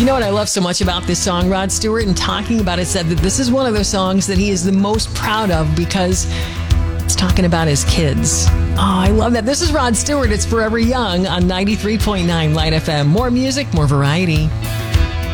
know what I love so much about this song? Rod Stewart, in talking about it, said that this is one of those songs that he is the most proud of because it's talking about his kids. Oh, I love that. This is Rod Stewart. It's Forever Young on 93.9 Light FM. More music, more variety.